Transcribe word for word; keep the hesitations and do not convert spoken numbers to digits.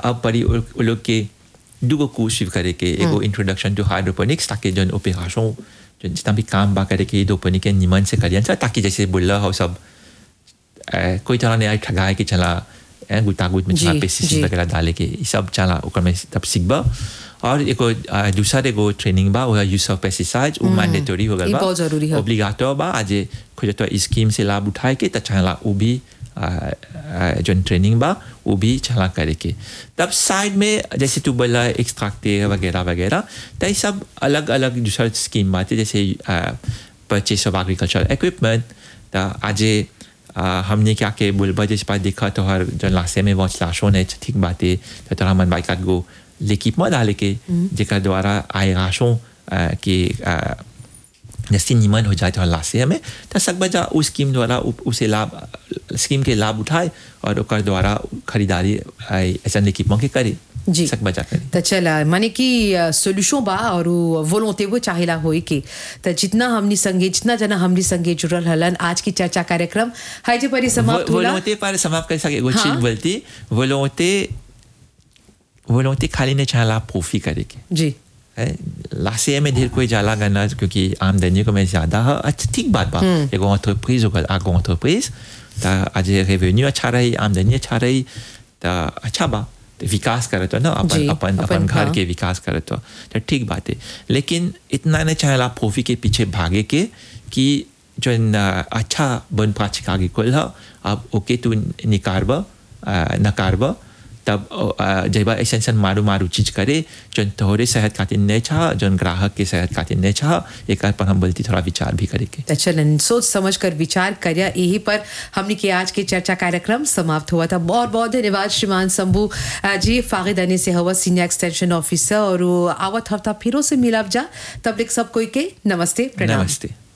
अब परी उ उ लोग के दुगो कोर्स करे के एगो इंट्रोडक्शन टू हाइड्रोपोनिक्स ताकि जन ऑपरेशन जो जितना भी काम बा करे के हाइड्रोपोनिक के निमन से करियन सा ताकि जैसे बोला हो सब अ, कोई तरह ने आई ठगाए के चला ए, गुतागुत में चला जी, पेस्टिसाइड जी। वगैरह डाले के ये सब चला ओकर में तब सीखबा और एगो अ, दूसरा एगो ट्रेनिंग बा वो यूज ऑफ पेस्टिसाइड्स वो मैंडेटरी हो गल ये बा बहुत जरूरी है। ओब्लिगाटो बा आज खोज तो स्कीम से लाभ उठाए के त चला वो भी जो ट्रेनिंग बा वो भी चला करे के तब साइड में जैसे तू बोला एक्सट्रैक्टर वगैरह वगैरह तो ये सब अलग अलग दूसरा स्कीम बात है जैसे परचेस ऑफ एग्रीकल्चर इक्विपमेंट तो आज हमने क्या के बोलबा जैसे पास देखा तो हर जो लासे में वो लाशों ने ठीक बात है तो तोरा मन बाइक गो l'équipement डाले के जेकर द्वारा आय राशों के जैसे निमन हो जाए तो लासे में तो सब बजा उस स्कीम द्वारा उसे लाभ स्कीम के लाभ उठाए और ओकर द्वारा खरीदारी ऐसा l'équipement के करे जी सक बजा करे तो चला माने कि सोल्यूशन बा और वोलोंते वो चाहेला होई के तो जितना हमनी संगे जितना जना हमनी संगे जुड़ल हलन आज की चर्चा कार्यक्रम हाय जे परी समाप्त होला वोलोंते पर समाप्त कर सके एगो हाँ। चीज बोलती वोलोंते वोलोंते खाली ने चाहला प्रोफी करे के जी लासे में ढेर कोई जाला गना क्योंकि आमदनी को में ज्यादा है अच्छा ठीक बात बा एगो एंटरप्राइज होगा आगो एंटरप्राइज ता आज रेवेन्यू अच्छा रही आमदनी अच्छा रही ता अच्छा बा तो विकास करे तो ना अपन जी, अपन अपन, अपन घर हाँ। के विकास करे तो तो ठीक बात है लेकिन इतना नहीं चाहेला प्रोफी के पीछे भागे के कि जो न- अच्छा बन प्राचिक आगे कोल है अब ओके तू निकारबा नकारबा तब जब ऐसा ऐसा मारू मारू चीज करे जन तोहरे सेहत खातिर नहीं चाह जन ग्राहक के सेहत खातिर नहीं चाह एक पर हम बोलती थोड़ा विचार भी करे के तो चलन सोच समझ कर विचार करिया यही पर हमने के आज के चर्चा कार्यक्रम समाप्त हुआ था बहुत बहुत धन्यवाद श्रीमान शंभू जी फागिदानी से हवा सीनियर एक्सटेंशन ऑफिसर और आवत हफ्ता फिरों से मिलाप जा तब तक सब कोई के नमस्ते प्रणाम नमस्ते